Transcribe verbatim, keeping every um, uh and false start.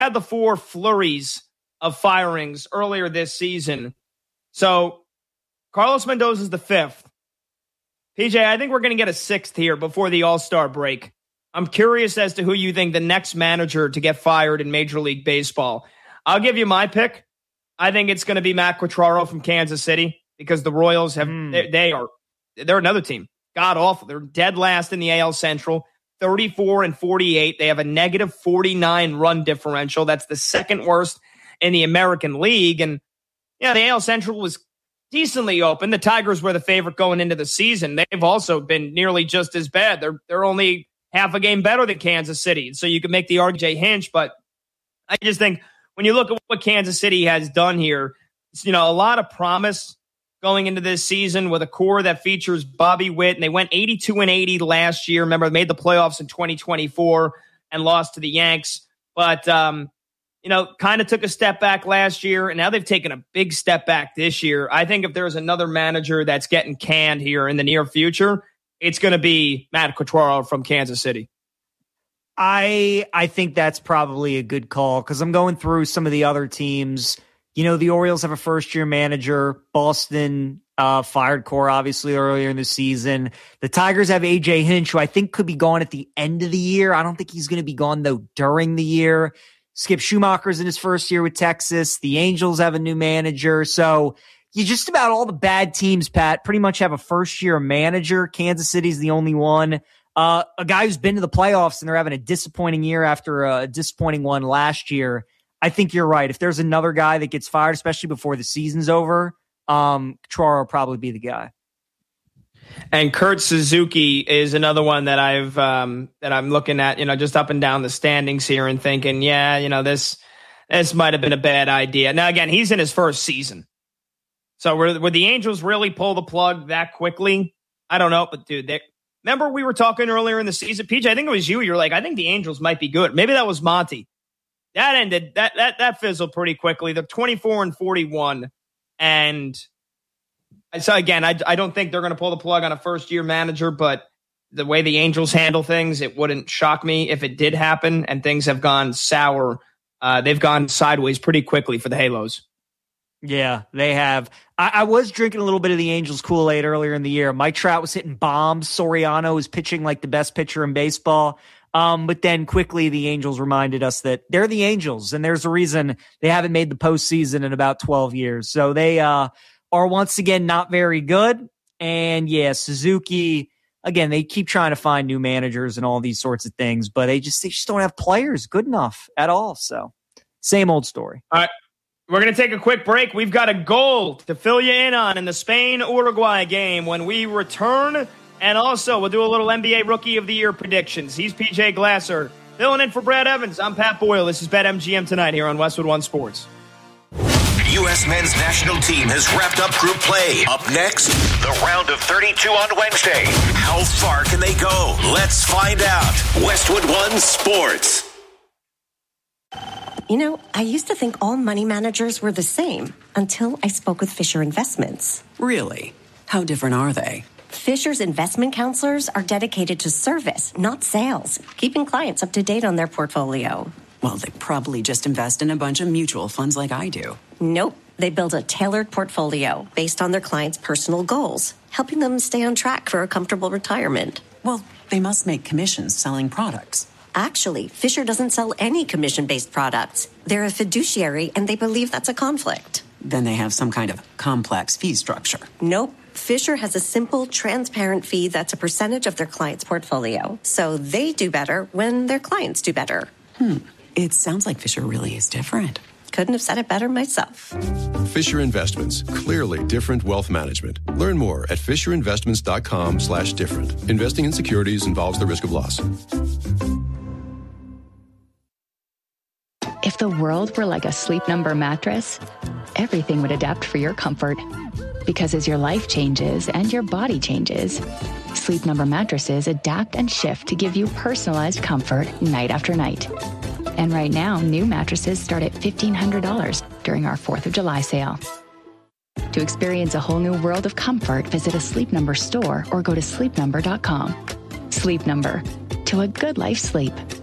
had the four flurries of firings earlier this season. So Carlos Mendoza is the fifth. P J, I think we're going to get a sixth here before the All-Star break. I'm curious as to who you think the next manager to get fired in Major League Baseball. I'll give you my pick. I think it's going to be Matt Quatraro from Kansas City because the Royals have mm. they, they are they're another team. God awful. They're dead last in the A L Central, thirty-four and forty-eight. They have a negative forty-nine run differential. That's the second worst in the American League. And yeah, the A L Central was decently open. The Tigers were the favorite going into the season. They've also been nearly just as bad. They're they're only half a game better than Kansas City. So you could make the R J Hinch, but I just think when you look at what Kansas City has done here, you know, a lot of promise going into this season with a core that features Bobby Witt, and they went eighty-two and eighty last year. Remember, they made the playoffs in twenty twenty-four and lost to the Yanks. But, um, you know, kind of took a step back last year, and now they've taken a big step back this year. I think if there's another manager that's getting canned here in the near future, it's going to be Matt Quatraro from Kansas City. I I think that's probably a good call because I'm going through some of the other teams. You know, the Orioles have a first-year manager. Boston uh, fired Core, obviously, earlier in the season. The Tigers have A J Hinch, who I think could be gone at the end of the year. I don't think he's going to be gone, though, during the year. Skip Schumacher's in his first year with Texas. The Angels have a new manager. So you just about all the bad teams, Pat, pretty much have a first-year manager. Kansas City's the only one. Uh, a guy who's been to the playoffs and they're having a disappointing year after a disappointing one last year. I think you're right. If there's another guy that gets fired, especially before the season's over, um, Quatraro will probably be the guy. And Kurt Suzuki is another one that I've um, that I'm looking at, you know, just up and down the standings here and thinking, yeah, you know, this this might have been a bad idea. Now, again, he's in his first season. So were, would the Angels really pull the plug that quickly? I don't know, but dude, they, remember we were talking earlier in the season, P J, I think it was you. You're like, I think the Angels might be good. Maybe that was Monty. That ended, that that that fizzled pretty quickly. They're twenty-four and forty-one. And so, again, I, I don't think they're going to pull the plug on a first-year manager, but the way the Angels handle things, it wouldn't shock me if it did happen, and things have gone sour. Uh, they've gone sideways pretty quickly for the Halos. Yeah, they have. I, I was drinking a little bit of the Angels Kool-Aid earlier in the year. Mike Trout was hitting bombs. Soriano was pitching like the best pitcher in baseball. Um, but then quickly the Angels reminded us that they're the Angels, and there's a reason they haven't made the postseason in about twelve years. So they uh, are once again not very good. And yeah, Suzuki, again, they keep trying to find new managers and all these sorts of things, but they just, they just don't have players good enough at all. So same old story. All right. We're going to take a quick break. We've got a goal to fill you in on in the Spain-Uruguay game when we return. And also, we'll do a little N B A Rookie of the Year predictions. He's P J Glasser. Filling in for Brad Evans, I'm Pat Boyle. This is BetMGM Tonight here on Westwood One Sports. U S men's national team has wrapped up group play. Up next, the round of thirty-two on Wednesday. How far can they go? Let's find out. Westwood One Sports. You know, I used to think all money managers were the same until I spoke with Fisher Investments. Really? How different are they? Fisher's investment counselors are dedicated to service, not sales, keeping clients up to date on their portfolio. Well, they probably just invest in a bunch of mutual funds like I do. Nope. They build a tailored portfolio based on their clients' personal goals, helping them stay on track for a comfortable retirement. Well, they must make commissions selling products. Actually, Fisher doesn't sell any commission-based products. They're a fiduciary, and they believe that's a conflict. Then they have some kind of complex fee structure. Nope. Fisher has a simple, transparent fee that's a percentage of their client's portfolio. So they do better when their clients do better. Hmm. It sounds like Fisher really is different. Couldn't have said it better myself. Fisher Investments. Clearly different wealth management. Learn more at fisherinvestments.com slash different. Investing in securities involves the risk of loss. If the world were like a Sleep Number mattress, everything would adapt for your comfort. Because as your life changes and your body changes, Sleep Number mattresses adapt and shift to give you personalized comfort night after night. And right now, new mattresses start at fifteen hundred dollars during our fourth of July sale. To experience a whole new world of comfort, visit a Sleep Number store or go to sleep number dot com. Sleep Number. To a good life sleep.